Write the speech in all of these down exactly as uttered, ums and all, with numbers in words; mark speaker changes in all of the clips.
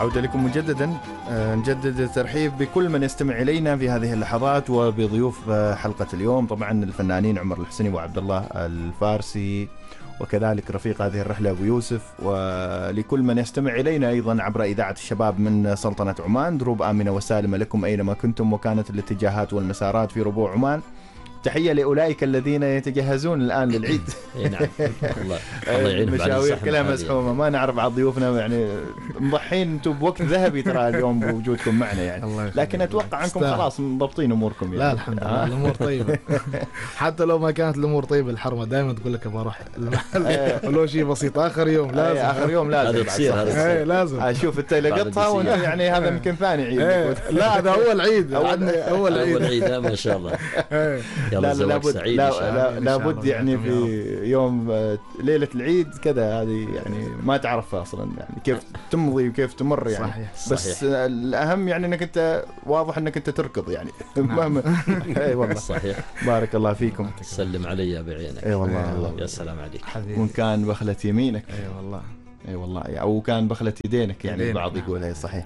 Speaker 1: عودة لكم مجددا. نجدد الترحيب بكل من يستمع إلينا في هذه اللحظات وبضيوف حلقة اليوم، طبعا الفنانين عمر الحسني وعبد الله الفارسي، وكذلك رفيق هذه الرحلة أبو يوسف، ولكل من يستمع إلينا أيضا عبر إذاعة الشباب من سلطنة عمان. دروب آمنة وسالمة لكم أينما كنتم، وكانت الاتجاهات والمسارات في ربوع عمان. تحية لأولئك الذين يتجهزون الآن للعيد.
Speaker 2: نعم الله الله يعينهم.
Speaker 1: مشاوير كلها مزحومة، ما نعرف بعض ضيوفنا يعني مضحين انتم بوقت ذهبي ترى اليوم بوجودكم معنا يعني، لكن أتوقع عنكم خلاص مضبطين أموركم يعني.
Speaker 3: لا الحمد لله الأمور طيبة. حتى لو ما كانت الأمور طيبة الحرمة دائما تقول لك بروح المحل ولو شيء بسيط آخر يوم لازم
Speaker 1: آخر يوم لازم
Speaker 2: هذا تصير هذا
Speaker 1: لازم أشوف أنت لقطها يعني هذا يمكن ثاني عيد.
Speaker 3: لا هذا أول عيد عندنا أول عيد
Speaker 2: أول عيد ما شاء الله.
Speaker 1: يلا زواج سعيد. لا لابد يعني في يوم ليلة العيد كذا، هذه يعني ما تعرفها أصلا يعني كيف تمضي وكيف تمر يعني.
Speaker 3: صحيح.
Speaker 1: بس صحيح. الأهم يعني أنك أنت واضح أنك أنت تركض يعني. مهما أي والله
Speaker 2: صحيح.
Speaker 1: بارك الله فيكم.
Speaker 2: سلم علي بعينك.
Speaker 1: أي والله.
Speaker 2: يا سلام عليك.
Speaker 1: وإن كان بخلة يمينك.
Speaker 3: أي والله.
Speaker 1: أي والله. أو كان بخلة يدينك يعني البعض يقول هي صحيح.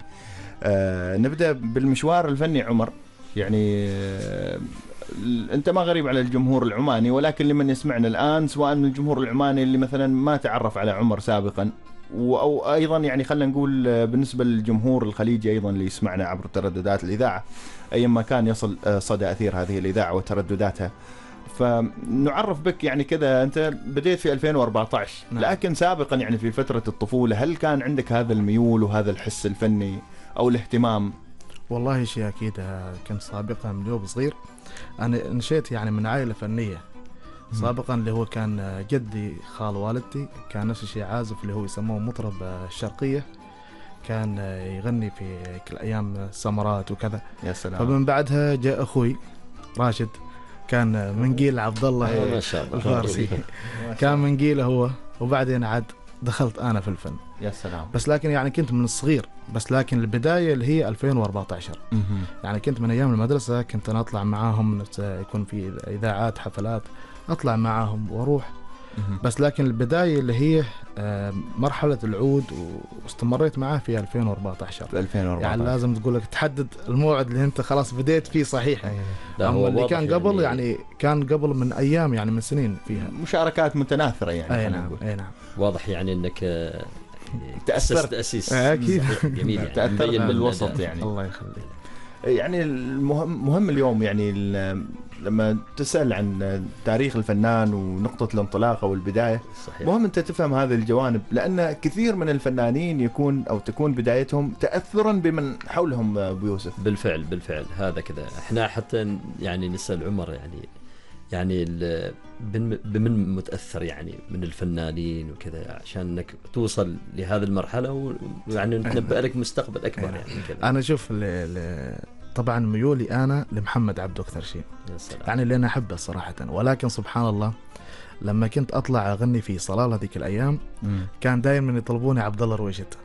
Speaker 1: آه نبدأ بالمشوار الفني عمر. يعني آه أنت ما غريب على الجمهور العماني، ولكن لمن يسمعنا الآن سواء من الجمهور العماني اللي مثلا ما تعرف على عمر سابقا، أو أيضا يعني خلنا نقول بالنسبة للجمهور الخليجي أيضا اللي يسمعنا عبر ترددات الإذاعة أيما كان يصل صدى أثير هذه الإذاعة وتردداتها، فنعرف بك يعني كذا. أنت بديت في ألفين وأربعة عشر، لكن سابقا يعني في فترة الطفولة هل كان عندك هذا الميول وهذا الحس الفني أو الاهتمام؟
Speaker 3: والله شيء أكيد كنت سابقا من يوم صغير. أنا نشيت يعني من عائلة فنية سابقا، اللي هو كان جدي خال والدتي كان نفس الشيء عازف اللي هو يسموه مطرب الشرقية، كان يغني في كل أيام سمرات وكذا.
Speaker 1: يا سلام.
Speaker 3: فمن بعدها جاء أخوي راشد كان من جيل عبد الله
Speaker 2: ما شاء الله
Speaker 3: الفارسي، كان من جيله هو، وبعدين عاد دخلت أنا في الفن.
Speaker 1: يا سلام.
Speaker 3: بس لكن يعني كنت من الصغير، بس لكن البداية اللي هي ألفين وأربعة عشر. يعني كنت من أيام المدرسة كنت أنا أطلع معاهم، يكون في إذاعات حفلات أطلع معاهم وأروح. بس لكن البداية اللي هي مرحلة العود واستمريت معاه في ألفين وأربعة عشر.
Speaker 1: في ألفين وأربعة عشر
Speaker 3: يعني لازم تقول لك تحدد الموعد اللي أنت خلاص بديت فيه صحيح.
Speaker 2: أما
Speaker 3: اللي كان قبل يعني, يعني كان قبل من أيام يعني من سنين فيها
Speaker 1: مشاركات متناثرة يعني.
Speaker 3: أي نعم. أي نعم.
Speaker 2: واضح يعني أنك
Speaker 1: تأثرت
Speaker 2: تأسيس
Speaker 3: أكيد
Speaker 2: جميل يعني.
Speaker 1: تأثرت بالوسط يعني.
Speaker 3: الله يخليك.
Speaker 1: يعني المهم مهم اليوم يعني لما تسأل عن تاريخ الفنان ونقطة الانطلاق أو البداية، صحيح. مهم أنت تفهم هذه الجوانب، لأن كثير من الفنانين يكون أو تكون بدايتهم تأثرا بمن حولهم أبو يوسف.
Speaker 2: بالفعل بالفعل هذا كذا. إحنا حتى يعني نسأل عمر يعني يعني بمن متأثر يعني من الفنانين وكذا عشان انك توصل لهذه المرحلة، ويعني نتنبأ لك مستقبل أكبر يعني كذا.
Speaker 3: أنا شوف طبعا ميولي أنا لمحمد عبده أكثر شيء يعني اللي أنا أحبه صراحة، ولكن سبحان الله لما كنت أطلع أغني في صلالة هذيك الأيام كان دائما يطلبوني عبد الله رويشت.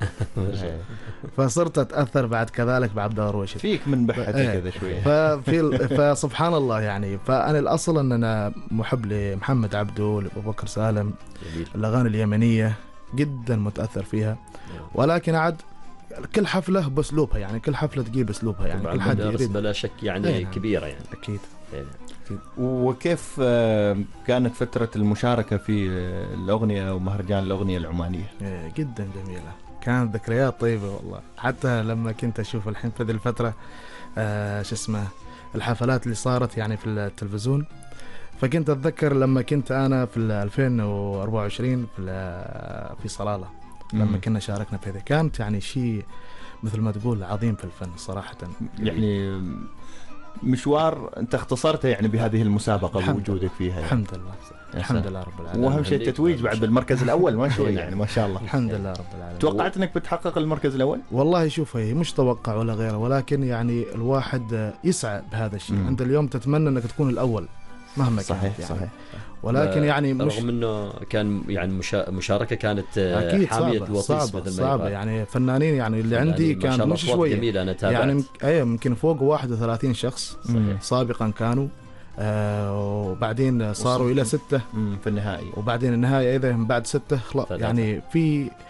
Speaker 3: فصرت أتأثر بعد كذلك بعبد الله رويشت.
Speaker 1: فيك من بحث كذا شوية.
Speaker 3: ففي فسبحان الله يعني فأنا الأصل أن أنا محب لمحمد عبده لأبو بكر سالم، الأغاني اليمنية جدا متأثر فيها، ولكن عاد كل حفلة بأسلوبها يعني، كل حفلة تجيب أسلوبها يعني.
Speaker 2: كل حد يريد بلا شك يعني ايه كبيرة يعني.
Speaker 3: أكيد.
Speaker 2: ايه.
Speaker 1: وكيف كانت فترة المشاركة في الأغنية ومهرجان الأغنية العمانية؟
Speaker 3: جدا جميلة، كانت ذكريات طيبة والله. حتى لما كنت أشوف الحين في هذه الفترة آه شو اسمه الحفلات اللي صارت يعني في التلفزيون، فكنت أتذكر لما كنت أنا في ألفين وأربعة وعشرين في في صلالة لما كنا شاركنا في هذا، كانت يعني شيء مثل ما تقول عظيم في الفن صراحة.
Speaker 1: يعني مشوار أنت اختصرته يعني بهذه المسابقة بوجودك فيها يعني.
Speaker 3: الحمد لله الحمد لله رب العالمين.
Speaker 1: وأهم شيء التتويج بعد بالمركز الأول ما شوي يعني ما شاء الله.
Speaker 3: الحمد لله رب العالمين.
Speaker 1: توقعت أنك بتحقق المركز الأول؟
Speaker 3: والله شوف هي مش توقع ولا غيره، ولكن يعني الواحد يسعى بهذا الشيء. مم. أنت اليوم تتمنى أنك تكون الأول مهما
Speaker 1: صحيح
Speaker 3: كانت يعني.
Speaker 1: صحيح.
Speaker 3: ولكن يعني مش
Speaker 2: رغم انه كان يعني مشاركه كانت حاميه وطيس
Speaker 3: صعبة, صعبة يعني فنانين يعني اللي يعني عندي كان مش شويه
Speaker 2: يعني
Speaker 3: اي يمكن فوق واحد وثلاثين شخص صحيح. سابقا كانوا آه وبعدين صاروا الى ستة
Speaker 1: في النهائي،
Speaker 3: وبعدين النهائي اذا من بعد ستة خلاص يعني في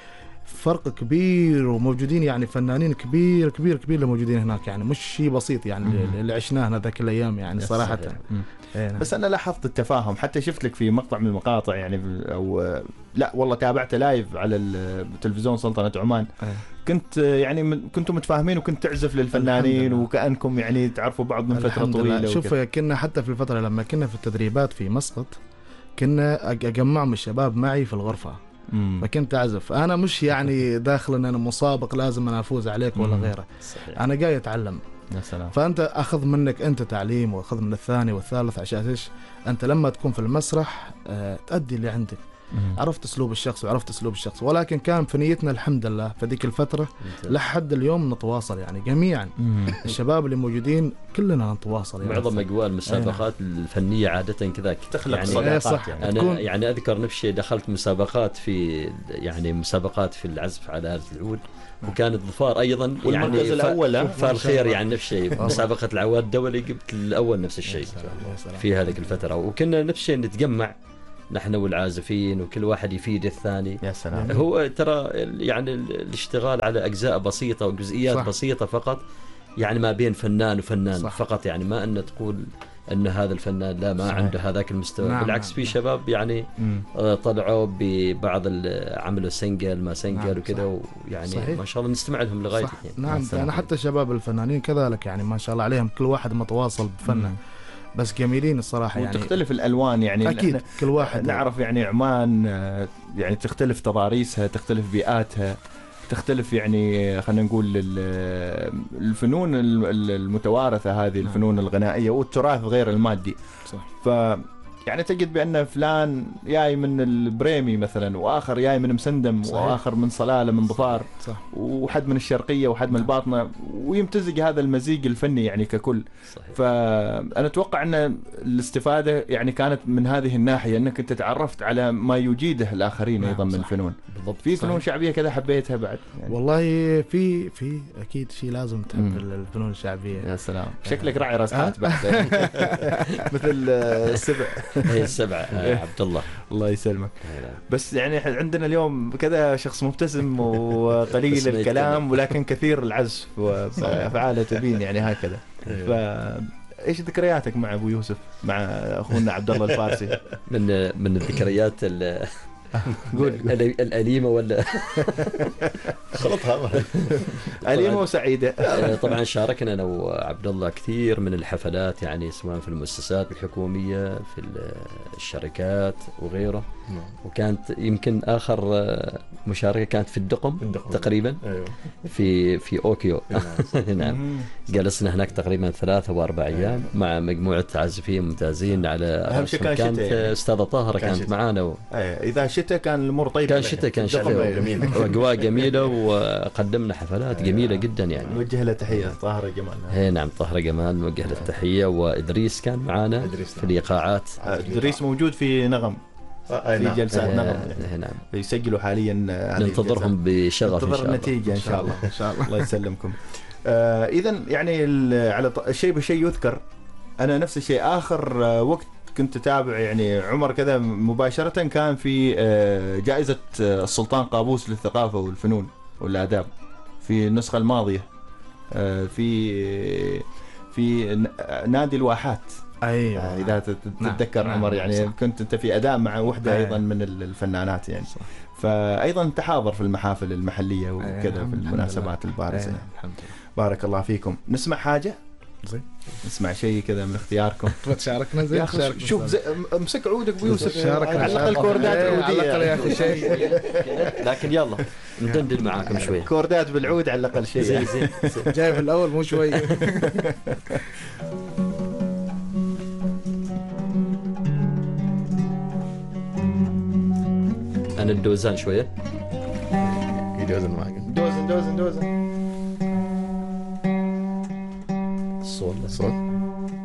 Speaker 3: فرق كبير، وموجودين يعني فنانين كبير كبير كبير اللي موجودين هناك، يعني مش شيء بسيط يعني
Speaker 1: مم.
Speaker 3: اللي عشناه ذاك الايام يعني صراحه.
Speaker 1: إيه بس انا لاحظت التفاهم، حتى شفت لك في مقطع من المقاطع يعني، او لا والله تابعته لايف على التلفزيون سلطنة عمان.
Speaker 3: أيه.
Speaker 1: كنت يعني كنتم متفاهمين وكنت تعزف للفنانين وكأنكم يعني تعرفوا بعض من فترة طويلة.
Speaker 3: شوف كنا حتى في الفترة لما كنا في التدريبات في مسقط كنا أجمعهم الشباب معي في الغرفة. مم. فكنت أعزف أنا مش يعني داخل أن أنا مسابق لازم أنا أفوز عليك ولا غيره. صحيح. أنا جاي أتعلم. يا سلام. فأنت أخذ منك أنت تعليم وأخذ من الثاني والثالث عشان إيش أنت لما تكون في المسرح أه تأدي اللي عندك. مم. عرفت أسلوب الشخص وعرفت أسلوب الشخص، ولكن كان في نيتنا الحمد لله في ذيك الفترة لحد اليوم نتواصل يعني جميعا. مم. الشباب اللي موجودين كلنا نتواصل يعني.
Speaker 2: معظم أجواء المسابقات أيه. الفنية عادة كذا
Speaker 1: تخلق
Speaker 2: يعني
Speaker 1: صداقات.
Speaker 3: صح.
Speaker 2: يعني أنا يعني أذكر نفسي دخلت مسابقات في يعني مسابقات في العزف على آلة العود، وكان الظفار ايضا يعني
Speaker 1: الاول
Speaker 2: فالخير يعني نفس الشيء. مسابقه العواد الدولي جبت الاول نفس الشيء في هذه الفتره، وكنا نفس الشيء نتجمع نحن والعازفين وكل واحد يفيد الثاني.
Speaker 1: يا سلام.
Speaker 2: هو ترى يعني الاشتغال على اجزاء بسيطه وجزئيات صح. بسيطه فقط يعني ما بين فنان وفنان صح. فقط يعني ما ان تقول ان هذا الفنان لا ما صحيح. عنده هذاك المستوى. نعم. بالعكس في شباب يعني مم. طلعوا ببعض عملوا سنجل ما سنجل نعم. وكذا ويعني ما شاء الله نستمع لهم لغايه
Speaker 3: الحين. نعم انا حتى شباب الفنانين كذلك يعني ما شاء الله عليهم كل واحد متواصل بفنه، بس جميلين الصراحه يعني.
Speaker 1: وتختلف الالوان يعني
Speaker 3: اكيد كل واحد
Speaker 1: نعرف يعني عمان يعني تختلف تضاريسها، تختلف بيئاتها، تختلف يعني خلينا نقول الفنون المتوارثة هذه الفنون الغنائية والتراث غير المادي. صح. ف يعني تجد بأن فلان جاي من البريمي مثلا، وآخر جاي من مسندم، صحيح. وآخر من صلالة من ظفار، وحد من الشرقية وحد من الباطنة، ويمتزج هذا المزيج الفني يعني ككل. صحيح. فأنا أتوقع أن الاستفادة يعني كانت من هذه الناحية، أنك أنت تعرفت على ما يجيده الآخرين أيضا من الفنون. بالضبط. في فنون شعبية كذا حبيتها بعد
Speaker 3: يعني. والله في في أكيد شيء لازم تحب الفنون الشعبية.
Speaker 1: يا سلام. شكلك راعي راسات بعد مثل السبع.
Speaker 2: هي السبعة عبد الله.
Speaker 1: الله يسلمك. بس يعني انعندنا اليوم كذا شخص مبتسم وقليل الكلام ولكن كثير العزف وافعاله تبين يعني هكذا. فايش ذكرياتك مع ابو يوسف مع اخونا عبد الله الفارسي؟
Speaker 2: من من الذكريات قول الأليمة ولا
Speaker 1: خلطها أليمة وسعيدة.
Speaker 2: طبعا شاركنا أنا وعبد الله كثير من الحفلات يعني سواء في المؤسسات الحكومية في الشركات وغيره. وكانت يمكن آخر مشاركة كانت في الدقم, الدقم. تقريبا أيوه. في في أوكيو. نعم. جلسنا هناك تقريبا ثلاثة وأربع أيام مع مجموعة عازفين ممتازين. على
Speaker 1: أهم شيء كان
Speaker 2: كانت
Speaker 1: يعني.
Speaker 2: أستاذة طاهرة كانت شتاء. معانا و...
Speaker 1: إذا شتاء كان الأمور طيبة.
Speaker 2: كان شتاء كان شتاء جميلة وأجواء جميلة وقدمنا حفلات جميلة جدا يعني.
Speaker 1: نوجه له تحية طاهرة جمال.
Speaker 2: هي نعم طاهرة جمال نوجه له التحية. وإدريس كان معنا في الإيقاعات.
Speaker 1: إدريس موجود في نغم. في جلسات نغم
Speaker 2: نعم.
Speaker 1: يسجلوا حاليا.
Speaker 2: ننتظرهم بشغف
Speaker 1: ننتظر النتيجة إن شاء الله. إن شاء الله. الله يسلمكم. آه إذا يعني على الشيء بشيء يذكر. أنا نفس الشيء آخر وقت كنت أتابع يعني عمر كذا مباشرة كان في جائزة السلطان قابوس للثقافة والفنون والآداب في النسخة الماضية في في نادي الواحات.
Speaker 3: أيوة.
Speaker 1: إذا تتذكر نعم. عمر يعني صح. كنت أنت في أداء مع وحدة أيوة. أيضا من الفنانات يعني صح. فأيضا تحاضر في المحافل المحلية وكذا أيوة. في المناسبات البارزة. أيوة. الحمد لله. بارك الله فيكم. نسمع حاجة؟
Speaker 3: زين.
Speaker 1: نسمع شيء كذا من اختياركم.
Speaker 3: تشاركنا زين.
Speaker 1: شوف زي امسك عودك بيوسف. علق الكوردات العودية.
Speaker 3: علق يا أخي شيء.
Speaker 2: لكن يلا ندندن معاكم شوي.
Speaker 1: كوردات بالعود على الأقل شيء.
Speaker 2: زين زين.
Speaker 3: جاي في الأول مو شوي.
Speaker 2: أنا الدوزان شوية.
Speaker 3: يدوزن معك.
Speaker 1: دوزن دوزن دوزن.
Speaker 2: الصوت
Speaker 3: الصوت.